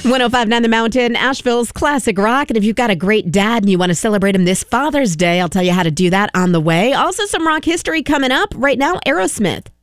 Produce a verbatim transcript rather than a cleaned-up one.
one oh five point nine The Mountain, Asheville's classic rock. And if you've got a great dad and you want to celebrate him this Father's Day, I'll tell you how to do that on the way. Also, some rock history coming up. Right now, Aerosmith.